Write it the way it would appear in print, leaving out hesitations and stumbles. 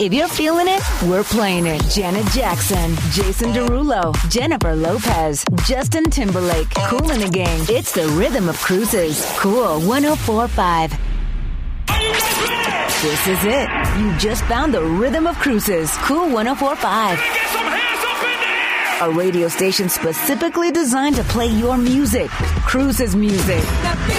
If you're feeling it, we're playing it. Janet Jackson, Jason Derulo, Jennifer Lopez, Justin Timberlake, Kool and the Gang. It's the rhythm of cruises. Cool 104.5. This is it. You just found the rhythm of cruises. Cool 104.5. A radio station specifically designed to play your music. Cruises music.